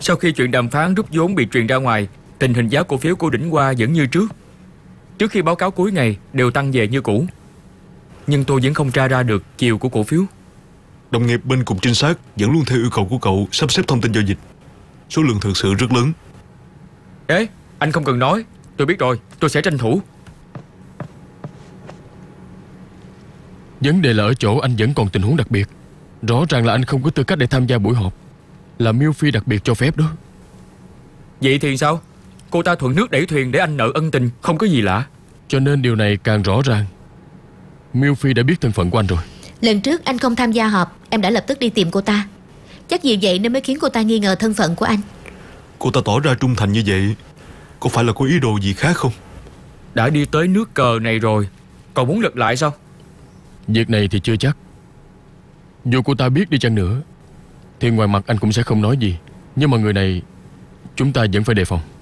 Sau khi chuyện đàm phán rút vốn bị truyền ra ngoài, tình hình giá cổ phiếu của Đỉnh Hoa vẫn như trước. Trước khi báo cáo cuối ngày đều tăng về như cũ. Nhưng tôi vẫn không tra ra được chiều của cổ phiếu. Đồng nghiệp bên cục trinh sát vẫn luôn theo yêu cầu của cậu sắp xếp thông tin giao dịch. Số lượng thực sự rất lớn. Ê, anh không cần nói. Tôi biết rồi, tôi sẽ tranh thủ. Vấn đề là ở chỗ anh vẫn còn tình huống đặc biệt. Rõ ràng là anh không có tư cách để tham gia buổi họp. Là Miêu Phi đặc biệt cho phép đó. Vậy thì sao? Cô ta thuận nước đẩy thuyền để anh nợ ân tình, không có gì lạ. Cho nên điều này càng rõ ràng. Miêu Phi đã biết thân phận của anh rồi. Lần trước anh không tham gia họp, em đã lập tức đi tìm cô ta. Chắc vì vậy nên mới khiến cô ta nghi ngờ thân phận của anh. Cô ta tỏ ra trung thành như vậy, có phải là có ý đồ gì khác không? Đã đi tới nước cờ này rồi, còn muốn lật lại sao? Việc này thì chưa chắc. Dù cô ta biết đi chăng nữa thì ngoài mặt anh cũng sẽ không nói gì. Nhưng mà người này chúng ta vẫn phải đề phòng.